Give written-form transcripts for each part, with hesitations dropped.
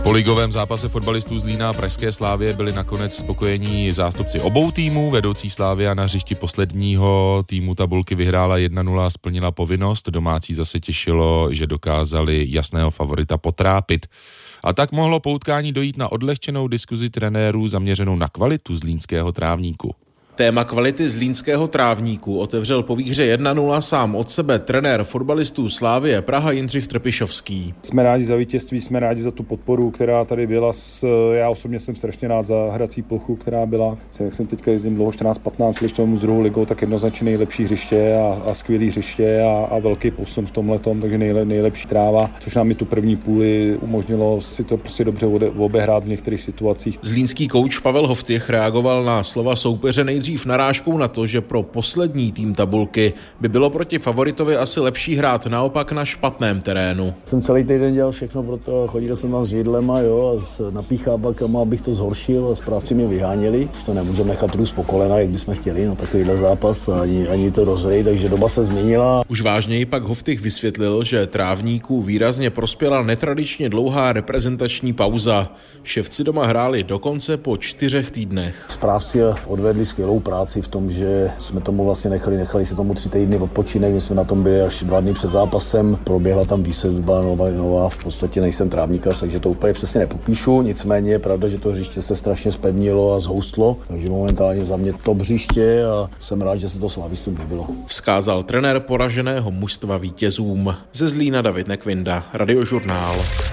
Po ligovém zápase fotbalistů Zlína a pražské Slavie byli nakonec spokojení zástupci obou týmů. Vedoucí Slavia na hřišti posledního týmu tabulky vyhrála 1-0 a splnila povinnost. Domácí zase těšilo, že dokázali jasného favorita potrápit. A tak mohlo po utkání dojít na odlehčenou diskuzi trenérů zaměřenou na kvalitu zlínského trávníku. Téma kvality zlínského trávníku otevřel po výhře 1-0 sám od sebe trenér fotbalistů Slavie Praha Jindřich Trpišovský. Jsme rádi za vítězství, jsme rádi za tu podporu, která tady byla. Já osobně jsem strašně rád za hrací plochu, která byla, jak jsem teďka jezdím dlouho 14-15 let tomu z druhou ligou, tak jednoznačně nejlepší hřiště a skvělý hřiště a velký posun v tomhletom, takže nejlepší tráva, což nám i tu první půli umožnilo si to prostě dobře obehrát v některých situacích. Zlínský kouč Pavel Hovtěch reagoval na slova soupeře nejdřív narážkou na to, že pro poslední tým tabulky by bylo proti favoritovi asi lepší hrát naopak na špatném terénu. Jsem celý týden dělal všechno pro to, chodil jsem tam s vidlema, a s napíchábakama, abych to zhoršil a správci mě vyháněli. Už to nemůžeme nechat růst po kolena, jak bychom chtěli na takovýhle zápas a ani to rozhrý, takže doba se změnila. Už vážněji pak Hovtěch vysvětlil, že trávníku výrazně prospěla netradičně dlouhá reprezentační pauza. Ševci doma hráli dokonce po 4 týdnech. Správci odvedli skvělou práci v tom, že jsme tomu vlastně nechali si tomu 3 týdny odpočinek, my jsme na tom byli až 2 dny před zápasem, proběhla tam výsadba nová, v podstatě nejsem trávníkař, takže to úplně přesně nepopíšu, nicméně je pravda, že to hřiště se strašně zpevnilo a zhoustlo, takže momentálně za mě top hřiště a jsem rád, že se to slávistům líbilo. Vzkázal trenér poraženého mužstva vítězům. Ze Zlína David Nekvinda, Radiožurnál.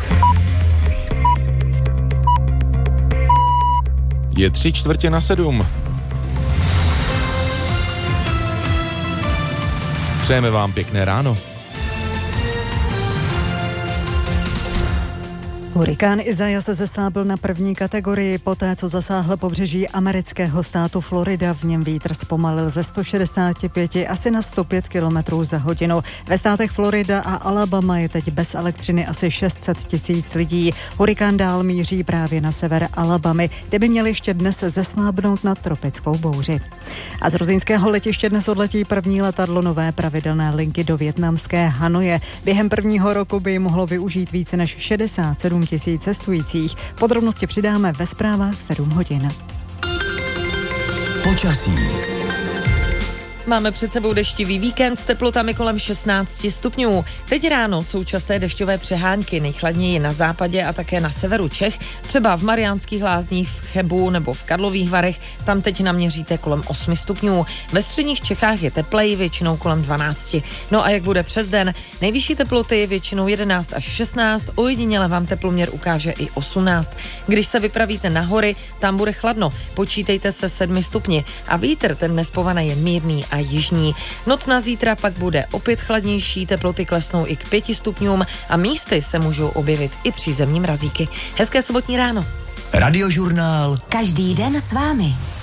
Je 6:45. Přejeme vám pěkné ráno. Hurikán Isaias se zeslábil na první kategorii poté, co zasáhl pobřeží amerického státu Florida. V něm vítr zpomalil ze 165 asi na 105 km za hodinu. Ve státech Florida a Alabama je teď bez elektřiny asi 600 000 lidí. Hurikán dál míří právě na sever Alabamy, kde by měl ještě dnes zeslábnout na tropickou bouři. A z gruzínského letiště dnes odletí první letadlo nové pravidelné linky do vietnamské Hanoje. Během prvního roku by ji mohlo využít více než 67 000 cestujících. Podrobnosti přidáme ve zprávách v 7 hodin. Počasí. Máme před sebou deštivý víkend s teplotami kolem 16 stupňů. Teď ráno jsou časté dešťové přehánky, nejchladněji na západě a také na severu Čech, třeba v Mariánských Lázních, v Chebu nebo v Karlových Varech, tam teď naměříte kolem 8 stupňů. Ve středních Čechách je tepleji, většinou kolem 12. No a jak bude přes den? Nejvyšší teploty většinou 11 až 16, ojediněle vám teploměr ukáže i 18. Když se vypravíte na hory, tam bude chladno, počítejte se 7 stupni a vítr ten dnes po Vane je mírný a jižní. Noc na zítra pak bude opět chladnější, teploty klesnou i k 5 stupňům a místy se můžou objevit i přízemní mrazíky. Hezké sobotní ráno. Radiožurnál. Každý den s vámi.